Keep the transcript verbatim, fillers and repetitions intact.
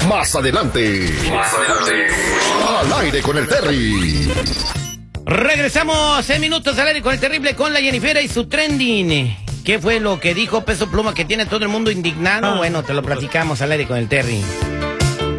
Más adelante. Más adelante. Al aire con el Terry. Regresamos en minutos al aire con el terrible, con la Jennifer y su trending. ¿Qué fue lo que dijo Peso Pluma que tiene todo el mundo indignado? Ah. Bueno, te lo platicamos al aire con el Terry.